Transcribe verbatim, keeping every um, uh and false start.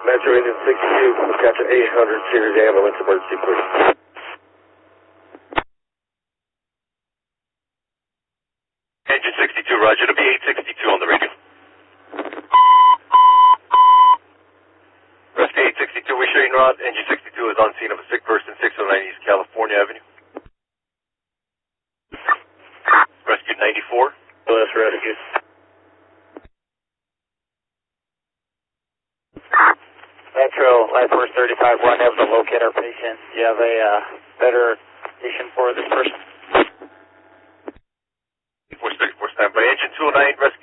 Metro Engine sixty-two, got your eight hundred series ambulance emergency, please. Engine sixty-two, roger. It'll be eight sixty-two on the radio. Rescue eight sixty-two, we show you Rod. Engine sixty-two is on scene of a sick person, six oh nine East California Avenue. Rescue ninety-four. Bless rescue. Metro, Life Force thirty-five, we're unable to locate our patient. Do you have a uh, better patient for this person? Force thirty-four, stand by. Engine two oh nine, rescue.